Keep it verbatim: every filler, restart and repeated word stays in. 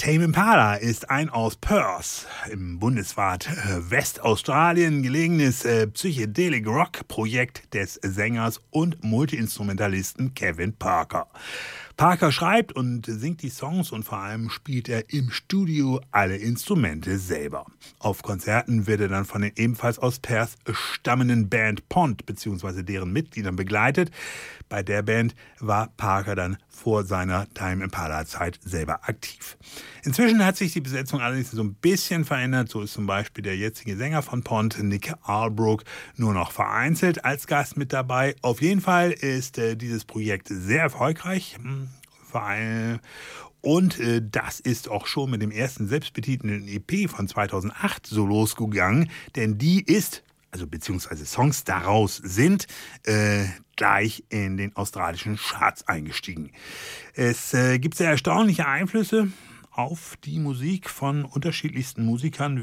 Tame Impala ist ein aus Perth im Bundesstaat äh, Westaustralien gelegenes äh, Psychedelic-Rock-Projekt des Sängers und Multiinstrumentalisten Kevin Parker. Parker schreibt und singt die Songs und vor allem spielt er im Studio alle Instrumente selber. Auf Konzerten wird er dann von den ebenfalls aus Perth stammenden Band Pond bzw. deren Mitgliedern begleitet. Bei der Band war Parker dann vor seiner Tame Impala Zeit selber aktiv. Inzwischen hat sich die Besetzung allerdings so ein bisschen verändert. So ist zum Beispiel der jetzige Sänger von Pond, Nick Albrook, nur noch vereinzelt als Gast mit dabei. Auf jeden Fall ist äh, dieses Projekt sehr erfolgreich. Vor allem Und äh, das ist auch schon mit dem ersten selbstbetitelten E P von zweitausendacht so losgegangen, denn die ist, also beziehungsweise Songs daraus sind, äh, gleich in den australischen Charts eingestiegen. Es äh, gibt sehr erstaunliche Einflüsse auf die Musik von unterschiedlichsten Musikern.